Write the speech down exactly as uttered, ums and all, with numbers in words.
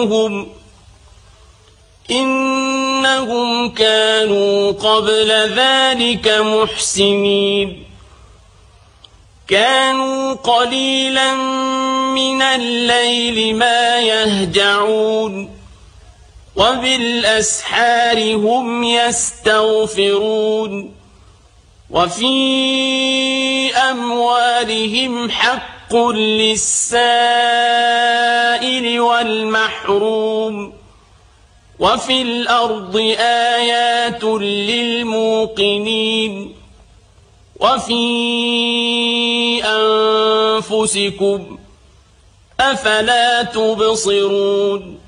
هم إنهم كانوا قبل ذلك محسنين كانوا قليلا من الليل ما يهجعون وبالأسحار هم يستغفرون وفي أموالهم حق للسائل والمحروم وفي الأرض آيات للموقنين وفي أنفسكم أفلا تبصرون